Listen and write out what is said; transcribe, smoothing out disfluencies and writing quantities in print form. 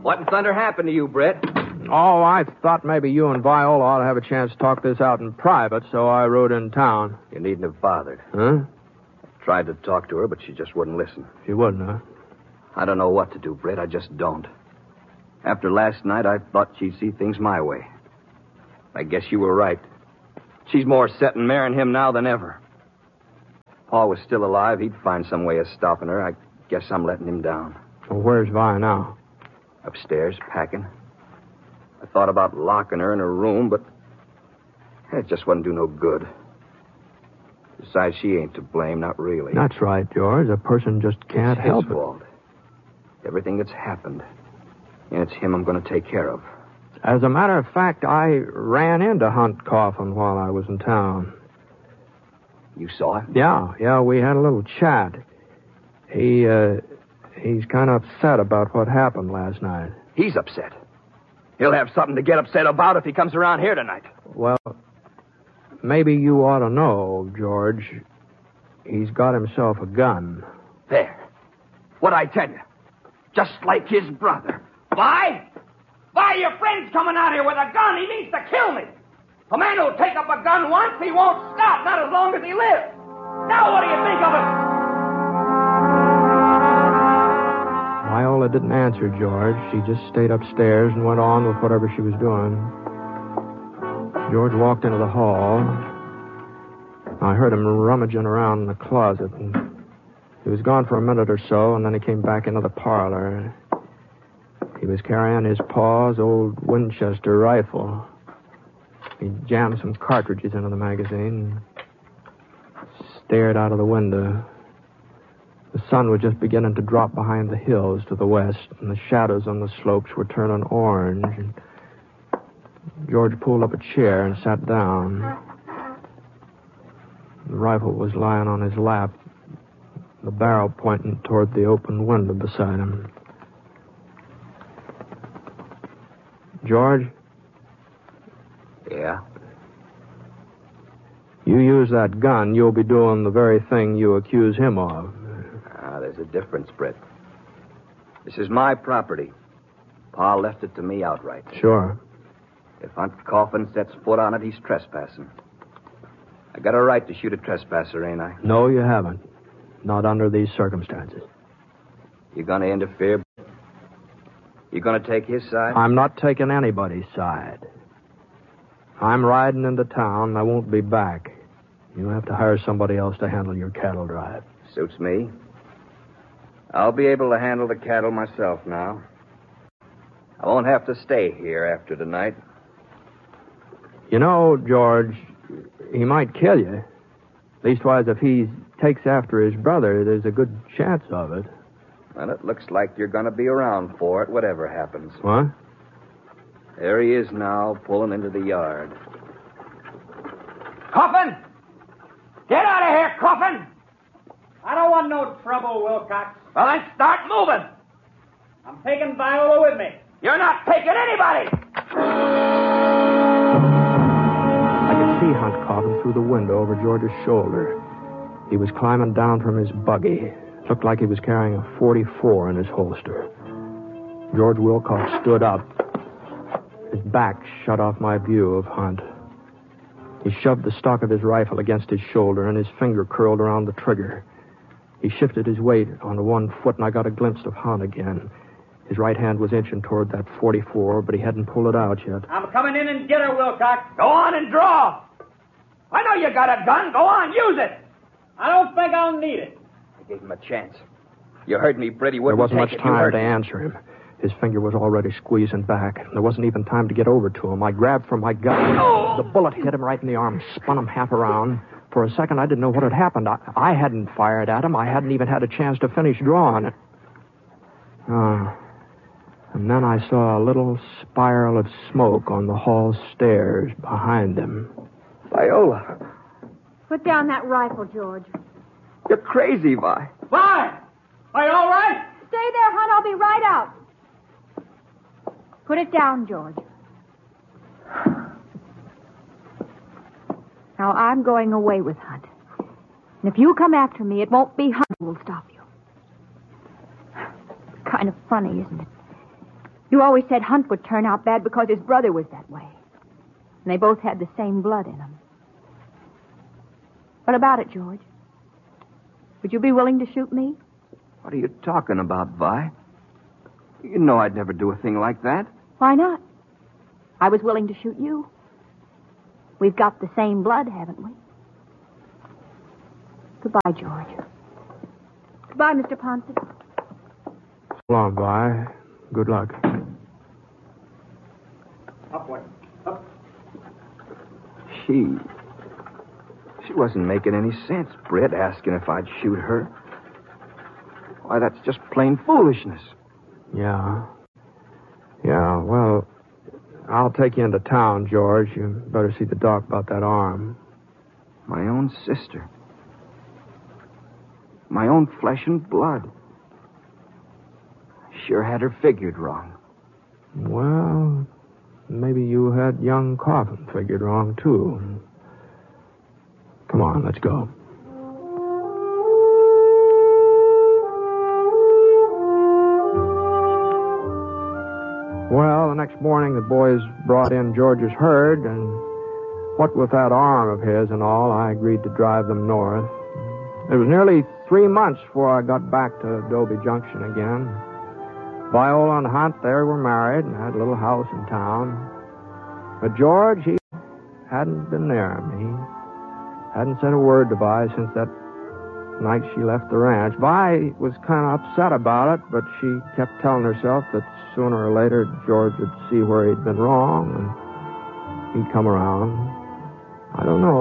What in thunder happened to you, Brett? Oh, I thought maybe you and Viola ought to have a chance to talk this out in private, so I rode in town. You needn't have bothered. Huh? Tried to talk to her, but she just wouldn't listen. She wouldn't, huh? I don't know what to do, Brett. I just don't. After last night, I thought she'd see things my way. I guess you were right. She's more set in marrying him now than ever. If Paul was still alive, he'd find some way of stopping her. I guess I'm letting him down. Well, where's Vi now? Upstairs, packing. I thought about locking her in her room, but it just wouldn't do no good. Besides, she ain't to blame, not really. That's right, George. A person just can't help it. It's his fault. Everything that's happened. And it's him I'm going to take care of. As a matter of fact, I ran into Hunt Coffin while I was in town. You saw him? Yeah, we had a little chat. He's kind of upset about what happened last night. He's upset? He'll have something to get upset about if he comes around here tonight. Well, maybe you ought to know, George. He's got himself a gun. There. What'd I tell you? Just like his brother. Why? Why, your friend's coming out here with a gun. He means to kill me. A man who'll take up a gun once, he won't stop, not as long as he lives. Now what do you think of it? Viola didn't answer George. She just stayed upstairs and went on with whatever she was doing. George walked into the hall. I heard him rummaging around in the closet. And he was gone for a minute or so, and then he came back into the parlor. He was carrying his pa's old Winchester rifle. He jammed some cartridges into the magazine and stared out of the window. The sun was just beginning to drop behind the hills to the west, and the shadows on the slopes were turning orange. And George pulled up a chair and sat down. The rifle was lying on his lap, the barrel pointing toward the open window beside him. George? Yeah? You use that gun, you'll be doing the very thing you accuse him of. There's a difference, Brett. This is my property. Pa left it to me outright. Sure. If Hunt Coffin sets foot on it, he's trespassing. I got a right to shoot a trespasser, ain't I? No, you haven't. Not under these circumstances. You gonna interfere? You gonna take his side? I'm not taking anybody's side. I'm riding into town, and I won't be back. You'll have to hire somebody else to handle your cattle drive. Suits me. I'll be able to handle the cattle myself now. I won't have to stay here after tonight. You know, George, he might kill you. Leastwise, if he takes after his brother, there's a good chance of it. Well, it looks like you're going to be around for it, whatever happens. What? There he is now, pulling into the yard. Coffin! Get out of here, Coffin! I don't want no trouble, Wilcox. Well, then start moving. I'm taking Viola with me. You're not taking anybody! I could see Hunt Coffin through the window over George's shoulder. He was climbing down from his buggy. Looked like he was carrying a .44 in his holster. George Wilcox stood up. His back shut off my view of Hunt. He shoved the stock of his rifle against his shoulder, and his finger curled around the trigger. He shifted his weight onto one foot, and I got a glimpse of Hunt again. His right hand was inching toward that .44, but he hadn't pulled it out yet. I'm coming in and get her, Wilcox. Go on and draw. I know you got a gun. Go on, use it. I don't think I'll need it. I gave him a chance. You heard me, Brett. He There wouldn't wasn't take much it. time to answer him. His finger was already squeezing back. There wasn't even time to get over to him. I grabbed for my gun. Oh! The bullet hit him right in the arm, spun him half around. For a second, I didn't know what had happened. I hadn't fired at him. I hadn't even had a chance to finish drawing it. And then I saw a little spiral of smoke on the hall stairs behind them. Viola. Put down that rifle, George. You're crazy, Vi. Why? Are you all right? Stay there, Hunt. I'll be right out. Put it down, George. Now, I'm going away with Hunt. And if you come after me, it won't be Hunt who will stop you. Kind of funny, isn't it? You always said Hunt would turn out bad because his brother was that way. And they both had the same blood in them. What about it, George? Would you be willing to shoot me? What are you talking about, Vi? You know I'd never do a thing like that. Why not? I was willing to shoot you. We've got the same blood, haven't we? Goodbye, George. Goodbye, Mr. Ponson. So long, Vi. Good luck. Upward. Up. She wasn't making any sense, Britt, asking if I'd shoot her. Why, that's just plain foolishness. Yeah. Yeah, well, I'll take you into town, George. You better see the doc about that arm. My own sister. My own flesh and blood. Sure had her figured wrong. Well, maybe you had young Coffin figured wrong, too. Come on, let's go. Well, the next morning the boys brought in George's herd, and what with that arm of his and all, I agreed to drive them north. It was nearly 3 months before I got back to Adobe Junction again. Viola and Hunt, they were married and had a little house in town. But George, he hadn't been near me. Hadn't said a word to Vi since that night she left the ranch. Vi was kind of upset about it, but she kept telling herself that sooner or later George would see where he'd been wrong and he'd come around. I don't know.